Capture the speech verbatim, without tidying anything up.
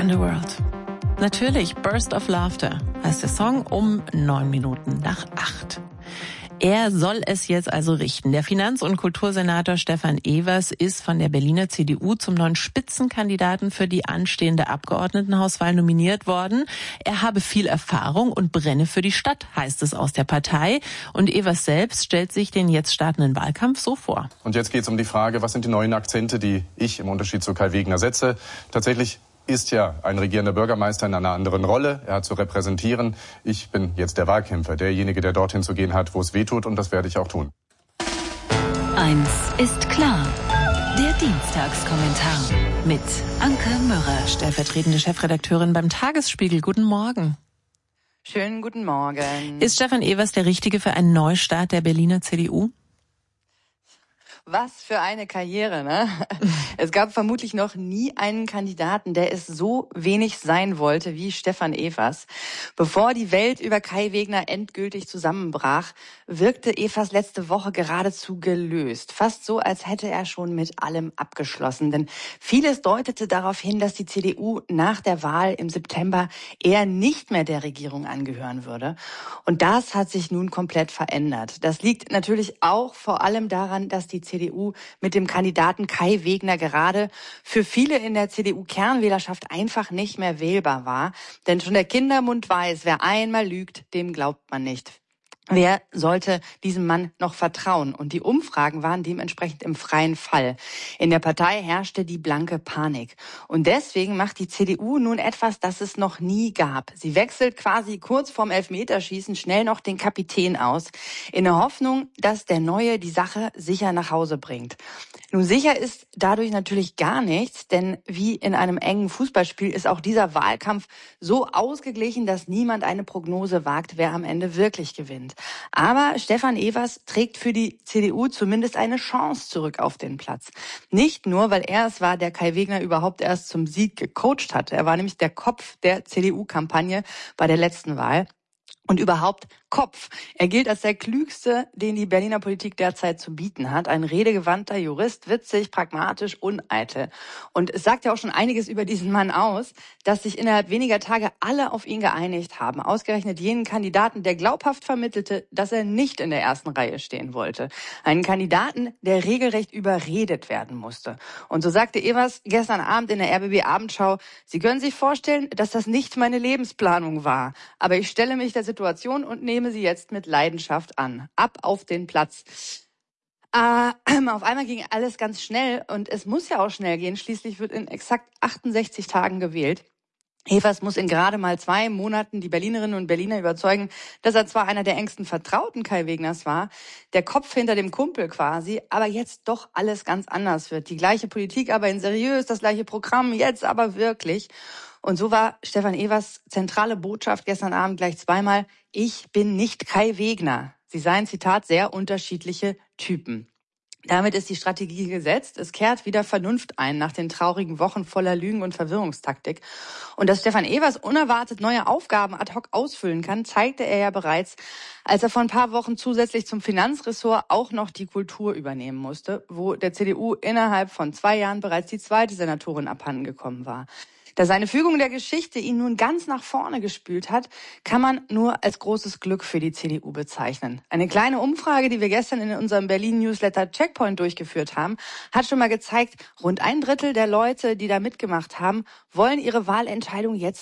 Underworld. Natürlich, Burst of Laughter heißt der Song um neun Minuten nach acht. Er soll es jetzt also richten. Der Finanz- und Kultursenator Stefan Evers ist von der Berliner C D U zum neuen Spitzenkandidaten für die anstehende Abgeordnetenhauswahl nominiert worden. Er habe viel Erfahrung und brenne für die Stadt, heißt es aus der Partei. Und Evers selbst stellt sich den jetzt startenden Wahlkampf so vor. Und jetzt geht es um die Frage, was sind die neuen Akzente, die ich im Unterschied zu Kai Wegner setze. Tatsächlich ist ja ein regierender Bürgermeister in einer anderen Rolle. Er hat zu repräsentieren. Ich bin jetzt der Wahlkämpfer, derjenige, der dorthin zu gehen hat, wo es weh tut, und das werde ich auch tun. Eins ist klar. Der Dienstagskommentar mit Anke Mürre, stellvertretende Chefredakteurin beim Tagesspiegel. Guten Morgen. Schönen guten Morgen. Ist Stefan Evers der Richtige für einen Neustart der Berliner C D U? Was für eine Karriere, ne? Es gab vermutlich noch nie einen Kandidaten, der es so wenig sein wollte wie Stefan Evers. Bevor die Welt über Kai Wegner endgültig zusammenbrach, wirkte Evers letzte Woche geradezu gelöst. Fast so, als hätte er schon mit allem abgeschlossen. Denn vieles deutete darauf hin, dass die C D U nach der Wahl im September eher nicht mehr der Regierung angehören würde. Und das hat sich nun komplett verändert. Das liegt natürlich auch vor allem daran, dass die C D U mit dem Kandidaten Kai Wegner gerade für viele in der C D U-Kernwählerschaft einfach nicht mehr wählbar war. Denn schon der Kindermund weiß, wer einmal lügt, dem glaubt man nicht. Wer sollte diesem Mann noch vertrauen? Und die Umfragen waren dementsprechend im freien Fall. In der Partei herrschte die blanke Panik. Und deswegen macht die C D U nun etwas, das es noch nie gab. Sie wechselt quasi kurz vorm Elfmeterschießen schnell noch den Kapitän aus, in der Hoffnung, dass der Neue die Sache sicher nach Hause bringt. Nun, sicher ist dadurch natürlich gar nichts, denn wie in einem engen Fußballspiel ist auch dieser Wahlkampf so ausgeglichen, dass niemand eine Prognose wagt, wer am Ende wirklich gewinnt. Aber Stefan Evers trägt für die C D U zumindest eine Chance zurück auf den Platz. Nicht nur, weil er es war, der Kai Wegner überhaupt erst zum Sieg gecoacht hat. Er war nämlich der Kopf der C D U-Kampagne bei der letzten Wahl. Und überhaupt Kopf. Er gilt als der Klügste, den die Berliner Politik derzeit zu bieten hat. Ein redegewandter Jurist, witzig, pragmatisch, uneitel. Und es sagt ja auch schon einiges über diesen Mann aus, dass sich innerhalb weniger Tage alle auf ihn geeinigt haben. Ausgerechnet jenen Kandidaten, der glaubhaft vermittelte, dass er nicht in der ersten Reihe stehen wollte. Einen Kandidaten, der regelrecht überredet werden musste. Und so sagte Evers gestern Abend in der R B B-Abendschau, Sie können sich vorstellen, dass das nicht meine Lebensplanung war. Aber ich stelle mich der Situation und nehme sie jetzt mit Leidenschaft an. Ab auf den Platz. Äh, auf einmal ging alles ganz schnell und es muss ja auch schnell gehen. Schließlich wird in exakt achtundsechzig Tagen gewählt. Evers muss in gerade mal zwei Monaten die Berlinerinnen und Berliner überzeugen, dass er zwar einer der engsten Vertrauten Kai Wegners war, der Kopf hinter dem Kumpel quasi, aber jetzt doch alles ganz anders wird. Die gleiche Politik, aber in seriös, das gleiche Programm, jetzt aber wirklich. Und so war Stefan Evers zentrale Botschaft gestern Abend gleich zweimal: Ich bin nicht Kai Wegner. Sie seien, Zitat, sehr unterschiedliche Typen. Damit ist die Strategie gesetzt. Es kehrt wieder Vernunft ein nach den traurigen Wochen voller Lügen und Verwirrungstaktik. Und dass Stefan Evers unerwartet neue Aufgaben ad hoc ausfüllen kann, zeigte er ja bereits, als er vor ein paar Wochen zusätzlich zum Finanzressort auch noch die Kultur übernehmen musste, wo der C D U innerhalb von zwei Jahren bereits die zweite Senatorin abhanden gekommen war. Da seine Fügung der Geschichte ihn nun ganz nach vorne gespült hat, kann man nur als großes Glück für die C D U bezeichnen. Eine kleine Umfrage, die wir gestern in unserem Berlin-Newsletter Checkpoint durchgeführt haben, hat schon mal gezeigt, rund ein Drittel der Leute, die da mitgemacht haben, wollen ihre Wahlentscheidung jetzt